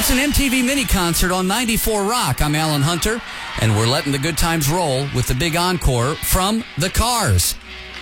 It's an MTV mini concert on 94 Rock. I'm Alan Hunter, and we're letting the good times roll with the big encore from The Cars.